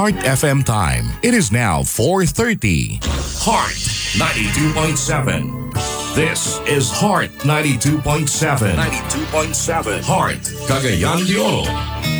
Heart FM time. It is now 4:30. Heart 92.7. This is Heart 92.7. 92.7. Heart, Cagayan de Oro.